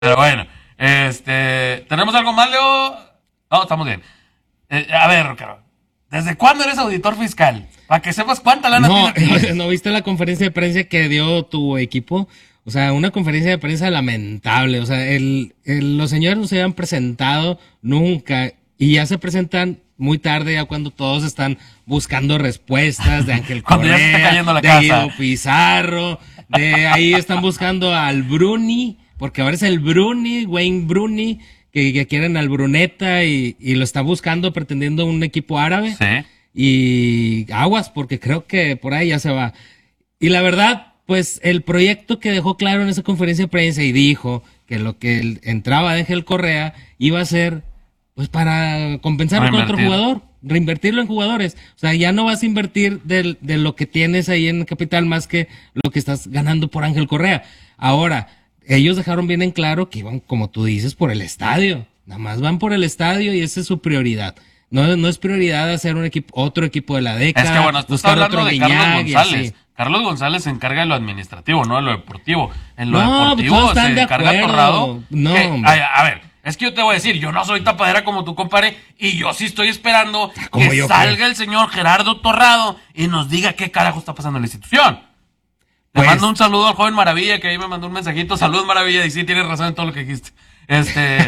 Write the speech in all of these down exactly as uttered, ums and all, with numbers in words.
Pero bueno, este, ¿tenemos algo más, Leo? No, estamos bien. Eh, a ver, Ricardo, ¿desde cuándo eres auditor fiscal? Para que sepas cuánta lana No, tiene Tigres. ¿no viste la conferencia de prensa que dio tu equipo? O sea, una conferencia de prensa lamentable. O sea, el, el- los señores no se habían presentado nunca y ya se presentan muy tarde, ya cuando todos están buscando respuestas de Ángel Cuando ya se está Correa, cayendo la de casa. Guido Pizarro, de ahí están buscando al Bruni, porque ahora es el Bruni, Wayne Bruni, que, que quieren al Bruneta y, y lo está buscando pretendiendo un equipo árabe. Sí. Y aguas, porque creo que por ahí ya se va. Y la verdad, pues el proyecto que dejó claro en esa conferencia de prensa y dijo que lo que el- entraba de Ángel Correa iba a ser, pues para compensar con otro Reinvertir. jugador, reinvertirlo en jugadores. O sea, ya no vas a invertir del- de lo que tienes ahí en capital más que lo que estás ganando por Ángel Correa. Ahora, ellos dejaron bien en claro que iban, como tú dices, por el estadio. Nada más van por el estadio y esa es su prioridad. No, no es prioridad hacer un equipo, otro equipo de la década. Es que bueno, tú estás buscar hablando otro de Guiñac Carlos y González. así. Carlos González se encarga de lo administrativo, no de lo deportivo. En lo No, pues deportivo todos se están de encarga acuerdo. Torrado. No, que- hombre. a, a ver, es que yo te voy a decir, yo no soy tapadera como tu compadre y yo sí estoy esperando ¿Cómo que yo salga qué? el señor Gerardo Torrado y nos diga qué carajo está pasando en la institución. Le Pues- mando un saludo al joven Maravilla, que ahí me mandó un mensajito. Salud, Maravilla, y sí, tienes razón en todo lo que dijiste. Este.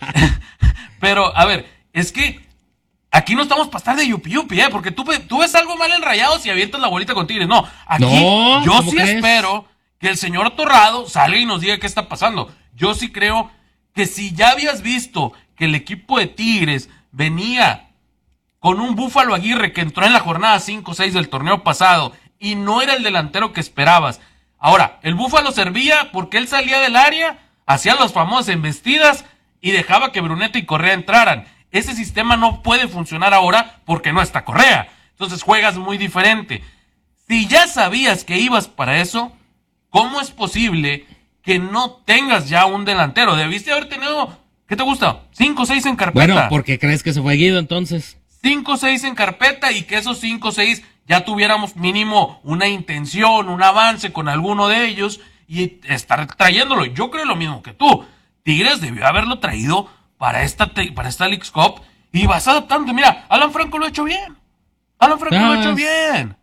Pero, a ver, es que aquí no estamos para estar de yupi yupi, ¿eh? Porque tú, ve- tú ves algo mal en Rayados y avientas la bolita con Tigres. No, aquí No, yo ¿cómo sí crees? espero que el señor Torrado salga y nos diga qué está pasando. Yo sí creo que si ya habías visto que el equipo de Tigres venía con un Búfalo Aguirre que entró en la jornada cinco o seis del torneo pasado y no era el delantero que esperabas. Ahora, el Búfalo servía porque él salía del área, hacía las famosas embestidas y dejaba que Bruneta y Correa entraran. Ese sistema no puede funcionar ahora porque no está Correa. Entonces juegas muy diferente. Si ya sabías que ibas para eso, ¿cómo es posible que no tengas ya un delantero? Debiste haber tenido, ¿qué te gusta? Cinco o seis en carpeta. Bueno, ¿por qué crees que se fue Guido entonces? cinco o seis en carpeta y que esos cinco o seis ya tuviéramos mínimo una intención, un avance con alguno de ellos y estar trayéndolo. Yo creo lo mismo que tú. Tigres debió haberlo traído para esta, te- para esta Leagues Cup y vas adaptando. Mira, Alan Franco lo ha hecho bien. Alan Franco lo ha hecho Ah, bien.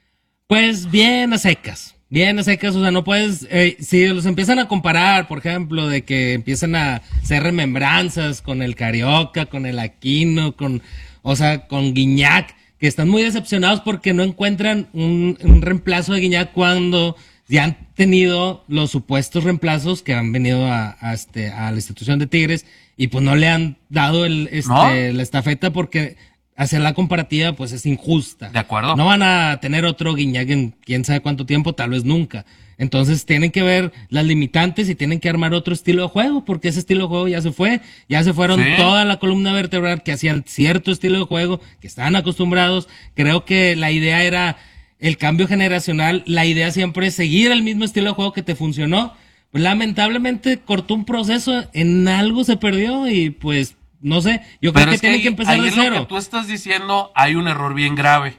Pues bien a secas, bien a secas, o sea, no puedes, eh, si los empiezan a comparar, por ejemplo, de que empiezan a hacer remembranzas con el Carioca, con el Aquino, con, o sea, con Guiñac, que están muy decepcionados porque no encuentran un, un reemplazo de Guiñac cuando ya han tenido los supuestos reemplazos que han venido a, a este, a la institución de Tigres y pues no le han dado el, este, ¿No? la estafeta porque hacer la comparativa pues es injusta. De acuerdo. No van a tener otro Guiñac en quién sabe cuánto tiempo, tal vez nunca. Entonces tienen que ver las limitantes y tienen que armar otro estilo de juego, porque ese estilo de juego ya se fue, ya se fueron Sí. toda la columna vertebral que hacían cierto estilo de juego, que estaban acostumbrados. Creo que la idea era el cambio generacional, la idea siempre es seguir el mismo estilo de juego que te funcionó. Pues lamentablemente cortó un proceso, en algo se perdió y pues no sé, yo creo Pero que es que tienen ahí, que empezar ahí de en lo que cero. tú estás diciendo hay un error bien grave.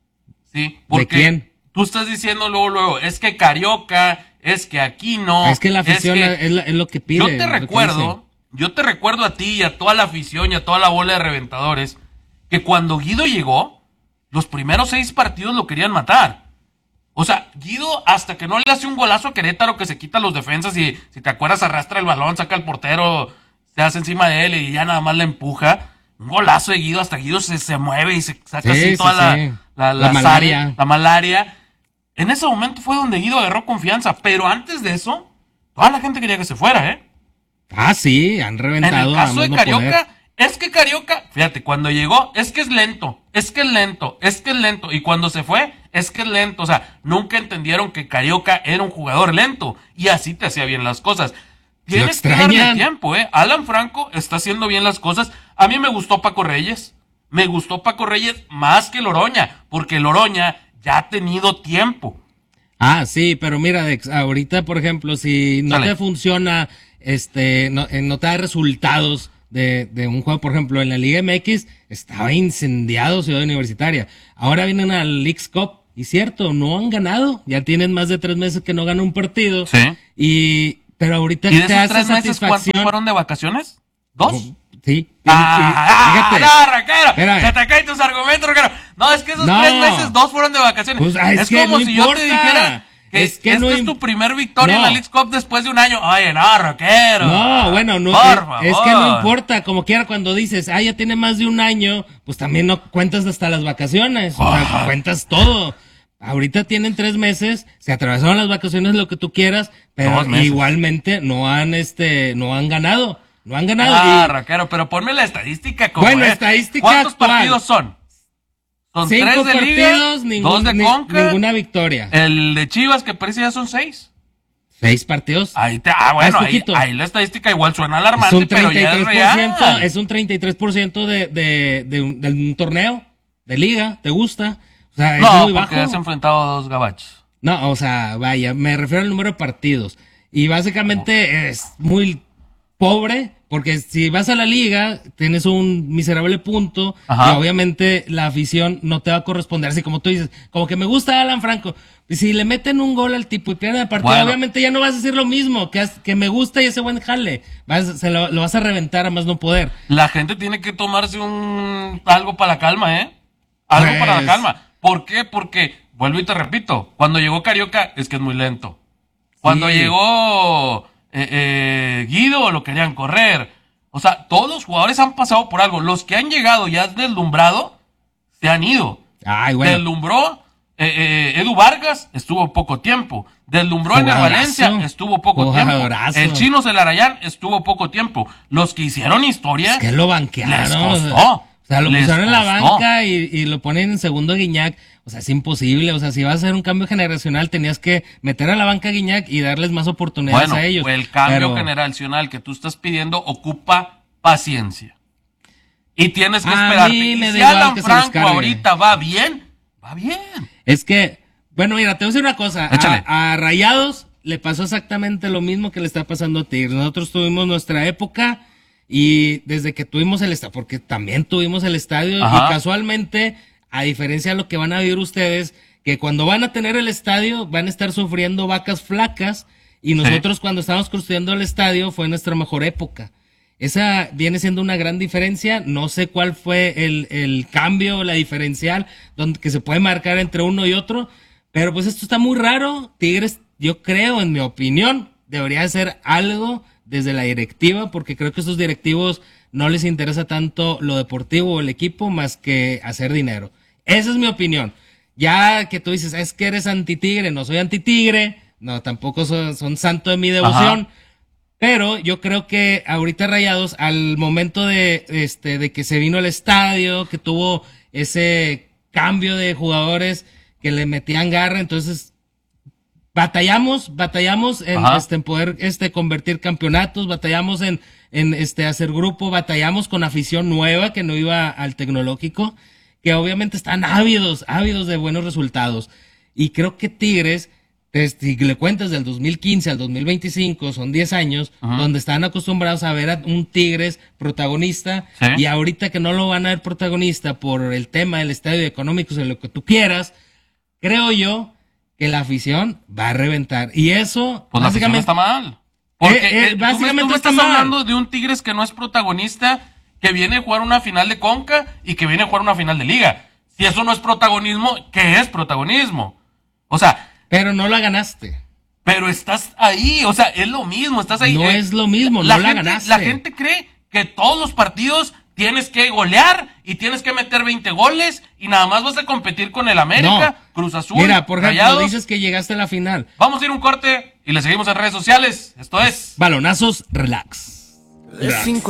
¿Sí? Porque quién? tú estás diciendo luego, luego, es que Carioca, es que aquí no. Es que la afición que- es, la- es lo que pide. Yo te lo que dice. recuerdo, yo te recuerdo a ti y a toda la afición y a toda la bola de reventadores que cuando Guido llegó, los primeros seis partidos lo querían matar. O sea, Guido, hasta que no le hace un golazo a Querétaro que se quita los defensas y, si te acuerdas, arrastra el balón, saca al portero, se hace encima de él y ya nada más le empuja. Un golazo de Guido, hasta Guido se, se mueve y se saca Sí, así sí, toda la, sí. la, La la malaria. sal- la malaria. En ese momento fue donde Guido agarró confianza, pero antes de eso, toda la gente quería que se fuera, ¿eh? Ah, sí, han En reventado el a caso de no Carioca, poder. es que Carioca, fíjate, cuando llegó, es que es lento, es que es lento, es que es lento. Y cuando se fue, es que es lento. O sea, nunca entendieron que Carioca era un jugador lento. Y así te hacía bien las cosas. Tienes que darle extrañan. tiempo, ¿eh? Alan Franco está haciendo bien las cosas. A mí me gustó Paco Reyes. Me gustó Paco Reyes más que Loroña. Porque Loroña ya ha tenido tiempo. Ah, sí, pero mira, Dex, ahorita, por ejemplo, si no Dale. te funciona, este, no, eh, no te da resultados de, de un juego, por ejemplo, en la Liga M X, estaba incendiado Ciudad Universitaria. Ahora vienen a la Leagues Cup, y cierto, no han ganado, ya tienen más de tres meses que no ganan un partido. Sí. Y Pero ahorita ¿Y de te esos hace tres meses cuántos satisfacción. fueron de vacaciones? ¿Dos? Sí. Ah, Fíjate. no, Raquero, Espérame. se te caen tus argumentos, Raquero. No, es que esos No. tres meses, dos fueron de vacaciones. Pues, ah, es es que como no si importa. yo te dijera que Es que esta no es im- tu primer victoria en No. la Leagues Cup después de un año. Oye, no, Raquero. No, bueno, no, Por es, favor. es que no importa, como quiera cuando dices, ah, ya tiene más de un año, pues también no cuentas hasta las vacaciones, o sea, Ah. cuentas todo. Ahorita tienen tres meses, se atravesaron las vacaciones, lo que tú quieras, pero Dos meses. igualmente no han, este, no han ganado, no han ganado. Ah, y Raquero, pero ponme la estadística como Bueno, es. estadística ¿Cuántos actual. partidos son? Son cinco tres de liga, partidos, ningún- dos de ni- Conca, ninguna victoria. el de Chivas que parece ya son seis. Seis partidos. Ahí te, ah, bueno, es ahí, poquito. ahí la estadística igual suena Es alarmante, un pero ya treinta y es tres por ciento, real. es un treinta y tres por ciento de, de, de, un, de un torneo, de liga, ¿te gusta? O sea, es No, muy porque bajo. has enfrentado a dos gabachos. No, o sea, vaya, me refiero al número de partidos. Y básicamente es muy pobre, porque si vas a la liga, tienes un miserable punto, Ajá. y obviamente la afición no te va a corresponder. Así como tú dices, como que me gusta Alan Franco. Y si le meten un gol al tipo y pierden el partido, Bueno. obviamente ya no vas a decir lo mismo, que, has- que me gusta y ese buen jale. Vas, se lo, lo vas a reventar a más no poder. La gente tiene que tomarse un algo para la calma, ¿eh? Algo Pues- para la calma. ¿Por qué? Porque, vuelvo y te repito, cuando llegó Carioca es que es muy lento. Cuando Sí. llegó eh, eh, Guido lo querían correr. O sea, todos los jugadores han pasado por algo. Los que han llegado y han deslumbrado, se han ido. Ay, bueno. Deslumbró eh, eh, Edu Vargas, estuvo poco tiempo. Deslumbró Ener Jugadorazo. Valencia, estuvo poco tiempo. Jugadorazo. El Chino Celarayán estuvo poco tiempo. Los que hicieron historia, Es que lo banquearon. les o sea, costó. O sea, lo Les pusieron en la costó. banca y, y lo ponen en segundo a Guiñac. O sea, es imposible. O sea, si vas a hacer un cambio generacional, tenías que meter a la banca a Guiñac y darles más oportunidades Bueno, a ellos. el cambio Pero- generacional que tú estás pidiendo ocupa paciencia. Y tienes que A esperarte. mí Y me da si igual Alan que se los Franco cargue. ahorita va bien, va bien. Es que, bueno, mira, te voy a decir una cosa. Échale. A, a Rayados le pasó exactamente lo mismo que le está pasando a Tigres. Nosotros tuvimos nuestra época y desde que tuvimos el estadio, porque también tuvimos el estadio Ajá. y casualmente, a diferencia de lo que van a vivir ustedes, que cuando van a tener el estadio van a estar sufriendo vacas flacas y nosotros cuando estábamos construyendo el estadio fue nuestra mejor época. Esa viene siendo una gran diferencia. No sé cuál fue el, el cambio, la diferencial, donde, que se puede marcar entre uno y otro. Pero pues esto está muy raro. Tigres, yo creo, en mi opinión, debería hacer algo desde la directiva, porque creo que a estos directivos no les interesa tanto lo deportivo o el equipo más que hacer dinero. Esa es mi opinión. Ya que tú dices, es que eres anti-tigre, no soy anti-tigre, no, tampoco son, son santo de mi devoción. Ajá. Pero yo creo que ahorita Rayados, al momento de, este, de que se vino al estadio, que tuvo ese cambio de jugadores que le metían garra, entonces batallamos, batallamos en, Ajá. este, en poder este, convertir campeonatos, batallamos en, en este, hacer grupo, batallamos con afición nueva que no iba al tecnológico, que obviamente están ávidos, ávidos de buenos resultados. Y creo que Tigres, pues, si le cuentas del dos mil quince al dos mil veinticinco, son diez años, Ajá. donde están acostumbrados a ver a un Tigres protagonista, Sí. y ahorita que no lo van a ver protagonista por el tema del estadio económico, de lo que tú quieras, creo yo que la afición va a reventar. Y eso, Pues la afición básicamente, está mal. Porque Eh, eh, eh, tú me- básicamente tú me está estás mal. hablando de un Tigres que no es protagonista, que viene a jugar una final de Conca y que viene a jugar una final de Liga. Si eso no es protagonismo, ¿qué es protagonismo? O sea, pero no la ganaste. pero estás ahí, o sea, es lo mismo, estás ahí. No eh, es lo mismo, no la gente, ganaste. La gente cree que todos los partidos tienes que golear y tienes que meter veinte goles y nada más vas a competir con el América, No. Cruz Azul, Mira, por ejemplo, Rayados. dices que llegaste a la final. Vamos a ir a un corte y le seguimos en redes sociales. Esto es... Balonazos, relax. De cinco